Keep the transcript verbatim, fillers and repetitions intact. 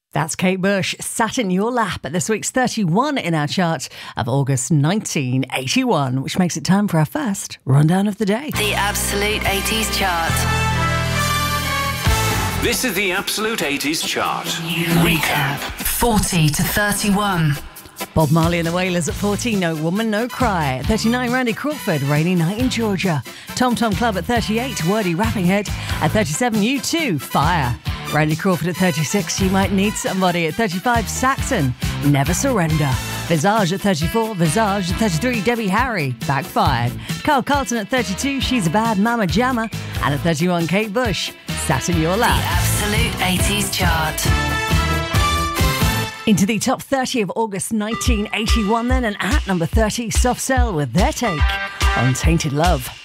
That's Kate Bush, Sat in Your Lap at this week's thirty-one in our chart of August nineteen eighty-one, which makes it time for our first rundown of the day. The Absolute eighties Chart. This is the Absolute eighties Chart. Recap. forty to thirty-one. Bob Marley and the Wailers at fourteen, No Woman, No Cry. At thirty-nine, Randy Crawford, Rainy Night in Georgia. Tom Tom Club at thirty-eight, Wordy Rapping Head. At thirty-seven, U two, Fire. Randy Crawford at thirty-six, You Might Need Somebody. At thirty-five, Saxon, Never Surrender. Visage at thirty-four, Visage. At thirty-three, Debbie Harry, Backfired. Carl Carlton at thirty-two, She's a Bad Mama Jamma. And at thirty-one, Kate Bush, Sat in Your Lap. The Absolute eighties Chart. Into the top thirty of August nineteen eighty-one then, and at number thirty, Soft Cell with their take on Tainted Love.